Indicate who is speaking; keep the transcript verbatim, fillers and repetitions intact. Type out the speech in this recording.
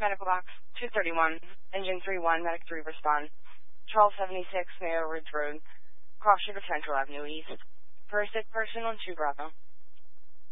Speaker 1: Medical Box two thirty-one, Engine three one, Medic three respond. twelve seventy-six Mayor Ridge Road, Cross Sugar Central Avenue East. For a sick person on two Bravo.